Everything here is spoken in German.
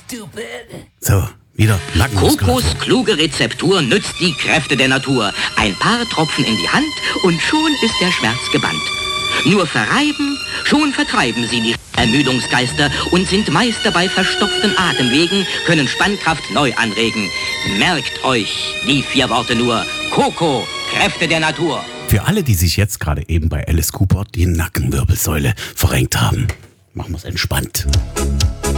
So, wieder Nackenmuskulatur. Kokos kluge Rezeptur nützt die Kräfte der Natur. Ein paar Tropfen in die Hand und schon ist der Schmerz gebannt. Nur verreiben, schon vertreiben sie die Ermüdungsgeister und sind Meister bei verstopften Atemwegen, können Spannkraft neu anregen. Merkt euch die 4 Worte nur. Koko, Kräfte der Natur. Für alle, die sich jetzt gerade eben bei Alice Cooper die Nackenwirbelsäule verrenkt haben, machen wir es entspannt.